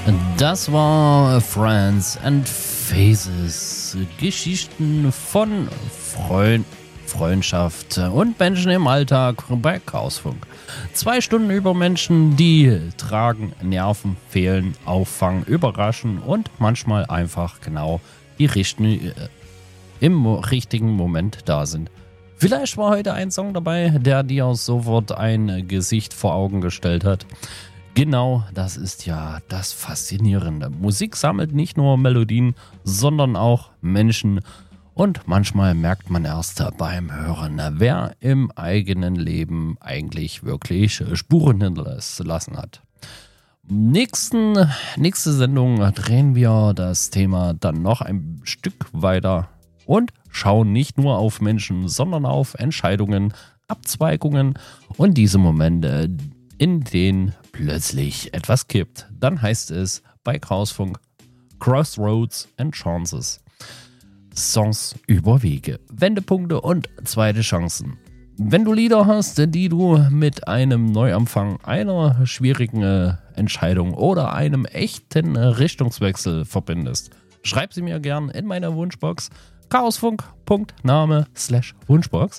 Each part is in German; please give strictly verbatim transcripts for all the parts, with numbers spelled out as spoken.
Das war Friends and Faces. Geschichten von Freund, Freundschaft und Menschen im Alltag bei Chaosfunk. Zwei Stunden über Menschen, die tragen, nerven, fehlen, auffangen, überraschen und manchmal einfach genau die richtigen, im richtigen Moment da sind. Vielleicht war heute ein Song dabei, der dir sofort ein Gesicht vor Augen gestellt hat. Genau, das ist ja das Faszinierende. Musik sammelt nicht nur Melodien, sondern auch Menschen. Und manchmal merkt man erst beim Hören, wer im eigenen Leben eigentlich wirklich Spuren hinterlassen hat. Nächsten, nächste Sendung drehen wir das Thema dann noch ein Stück weiter und schauen nicht nur auf Menschen, sondern auf Entscheidungen, Abzweigungen und diese Momente, in denen plötzlich etwas kippt. Dann heißt es bei Chaosfunk Crossroads and Chances. Songs über Wege, Wendepunkte und zweite Chancen. Wenn du Lieder hast, die du mit einem Neuanfang, einer schwierigen Entscheidung oder einem echten Richtungswechsel verbindest, schreib sie mir gern in meiner Wunschbox chaosfunk.name slash Wunschbox.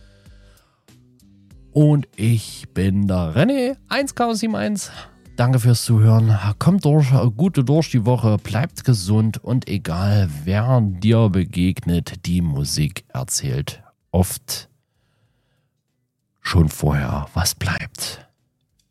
Und ich bin der René, eins Chaos sieben eins. Danke fürs Zuhören. Kommt durch, gute durch die Woche, bleibt gesund und egal wer dir begegnet, die Musik erzählt oft schon vorher, was bleibt.